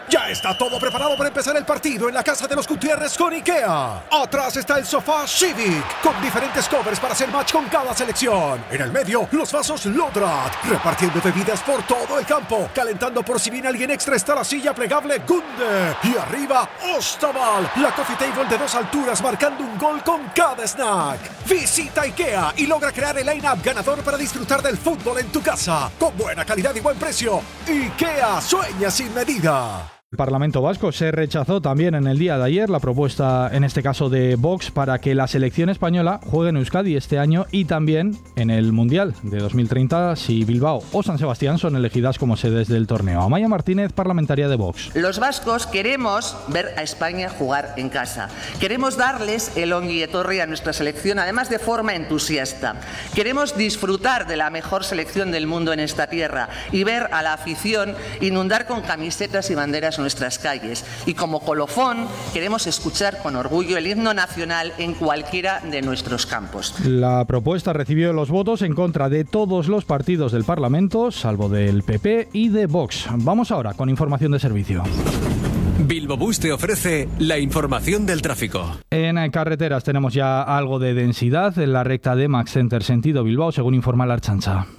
Ya está todo preparado para empezar el partido en la casa de los Gutiérrez con IKEA. Atrás está el sofá Civic, con diferentes covers para hacer match con cada selección. En el medio, los vasos Lodrat, repartiendo bebidas por todo el campo. Calentando por si viene alguien extra está la silla plegable Gunde. Y arriba, Ostaval, la coffee table de 2 alturas marcando un gol con cada snack. Visita IKEA y logra crear el line-up ganador para disfrutar del fútbol en tu casa. Con buena calidad y buen precio. IKEA, sueña sin medida. El Parlamento Vasco se rechazó también en el día de ayer la propuesta, en este caso de Vox, para que la selección española juegue en Euskadi este año y también en el Mundial de 2030 si Bilbao o San Sebastián son elegidas como sedes del torneo. Amaia Martínez, parlamentaria de Vox. Los vascos queremos ver a España jugar en casa. Queremos darles el ongi etorri a nuestra selección, además de forma entusiasta. Queremos disfrutar de la mejor selección del mundo en esta tierra y ver a la afición inundar con camisetas y banderas nuestras calles, y como colofón queremos escuchar con orgullo el himno nacional en cualquiera de nuestros campos. La propuesta recibió los votos en contra de todos los partidos del Parlamento, salvo del PP y de Vox. Vamos ahora con información de servicio. Bilbobús te ofrece la información del tráfico. En carreteras tenemos ya algo de densidad en la recta de Max Center sentido Bilbao, según informa la Ertzaintza.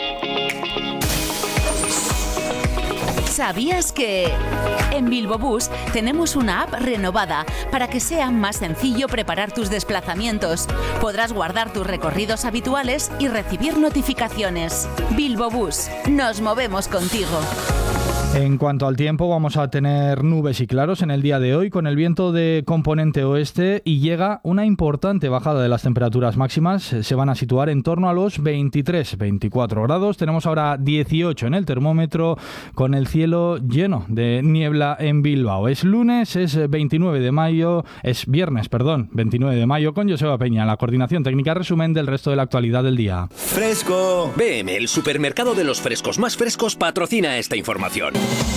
¿Sabías que en Bilbobús tenemos una app renovada para que sea más sencillo preparar tus desplazamientos? Podrás guardar tus recorridos habituales y recibir notificaciones. Bilbobús, nos movemos contigo. En cuanto al tiempo, vamos a tener nubes y claros en el día de hoy con el viento de componente oeste y llega una importante bajada de las temperaturas máximas. Se van a situar en torno a los 23-24 grados. Tenemos ahora 18 en el termómetro con el cielo lleno de niebla en Bilbao. Es lunes, es 29 de mayo, es viernes, 29 de mayo con Joseba Peña, la coordinación técnica, resumen del resto de la actualidad del día. ¡Fresco! BM, el supermercado de los frescos más frescos, patrocina esta información.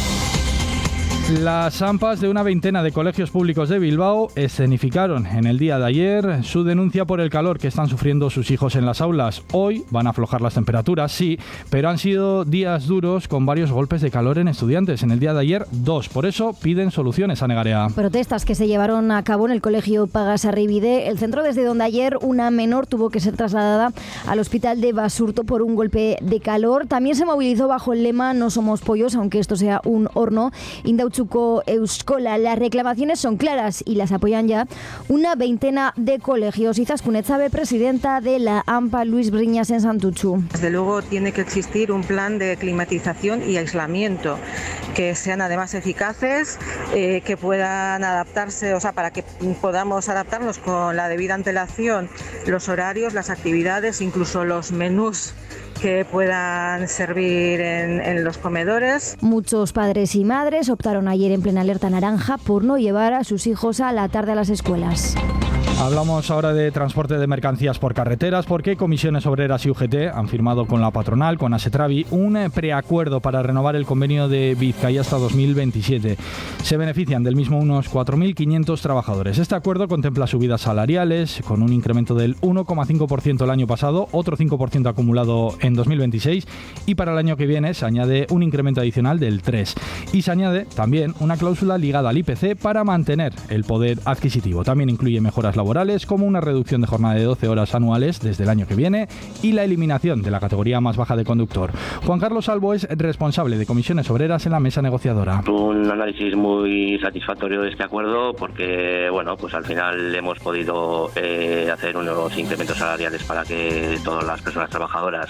Las AMPAs de una veintena de colegios públicos de Bilbao escenificaron en el día de ayer su denuncia por el calor que están sufriendo sus hijos en las aulas. Hoy van a aflojar las temperaturas, sí, pero han sido días duros con varios golpes de calor en estudiantes. En el día de ayer, 2. Por eso piden soluciones a Negarea. Protestas que se llevaron a cabo en el colegio Pagas Arribide, el centro desde donde ayer una menor tuvo que ser trasladada al hospital de Basurto por un golpe de calor. También se movilizó bajo el lema "No somos pollos, aunque esto sea un horno". Indautxuko Euskola. Las reclamaciones son claras y las apoyan ya una veintena de colegios. Izaskun Etxabe, presidenta de la AMPA Luis Briñas en Santutxu. Desde luego tiene que existir un plan de climatización y aislamiento que sean además eficaces, que puedan adaptarse, para que podamos adaptarnos con la debida antelación los horarios, las actividades, incluso los menús que puedan servir en los comedores. Muchos padres y madres optaron ayer en plena alerta naranja por no llevar a sus hijos a la tarde a las escuelas. Hablamos ahora de transporte de mercancías por carreteras porque Comisiones Obreras y UGT han firmado con la patronal, con Asetravi, un preacuerdo para renovar el convenio de Bizkaia hasta 2027. Se benefician del mismo unos 4.500 trabajadores. Este acuerdo contempla subidas salariales con un incremento del 1,5% el año pasado, otro 5% acumulado en 2026 y para el año que viene se añade un incremento adicional del 3%. Y se añade también una cláusula ligada al IPC para mantener el poder adquisitivo. También incluye mejoras laborales como una reducción de jornada de 12 horas anuales desde el año que viene y la eliminación de la categoría más baja de conductor. Juan Carlos Salvo es responsable de Comisiones Obreras en la mesa negociadora. Un análisis muy satisfactorio de este acuerdo porque, pues al final hemos podido hacer unos incrementos salariales para que todas las personas trabajadoras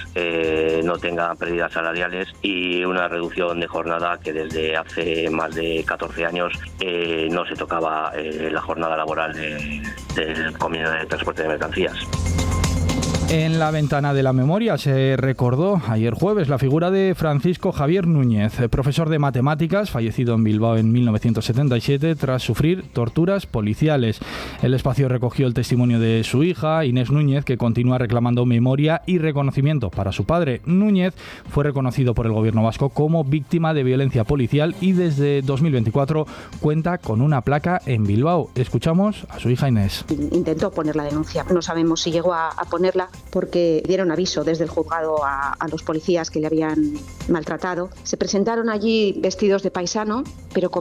no tengan pérdidas salariales y una reducción de jornada que desde hace más de 14 años no se tocaba la jornada laboral del convenio de transporte de mercancías. En la ventana de la memoria se recordó ayer jueves la figura de Francisco Javier Núñez, profesor de matemáticas, fallecido en Bilbao en 1977 tras sufrir torturas policiales. El espacio recogió el testimonio de su hija, Inés Núñez, que continúa reclamando memoria y reconocimiento para su padre. Núñez fue reconocido por el gobierno vasco como víctima de violencia policial y desde 2024 cuenta con una placa en Bilbao. Escuchamos a su hija Inés. Intentó poner la denuncia, no sabemos si llegó a ponerla porque dieron aviso desde el juzgado a los policías que le habían maltratado. Se presentaron allí vestidos de paisano, pero